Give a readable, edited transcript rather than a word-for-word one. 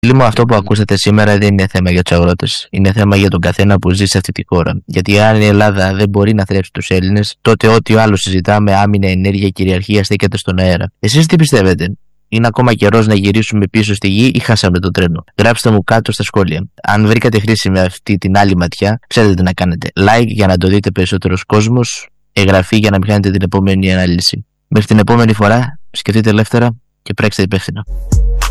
Φίλοι μου, αυτό που ακούσατε σήμερα δεν είναι θέμα για τους αγρότες. Είναι θέμα για τον καθένα που ζει σε αυτή τη χώρα. Γιατί αν η Ελλάδα δεν μπορεί να θρέψει τους Έλληνες, τότε ό,τι άλλο συζητάμε, άμυνα, ενέργεια, κυριαρχία, στέκεται στον αέρα. Εσείς τι πιστεύετε? Είναι ακόμα καιρός να γυρίσουμε πίσω στη γη ή χάσαμε το τρένο? Γράψτε μου κάτω στα σχόλια. Αν βρήκατε χρήσιμη αυτή την άλλη ματιά, ξέρετε τι να κάνετε. Like για να το δείτε περισσότερος κόσμος, εγγραφή για να μην χάνετε την επόμενη ανάλυση. Μέχρι την επόμενη φορά, σκεφτείτε ελεύθερα και πράξτε υπεύθυνα.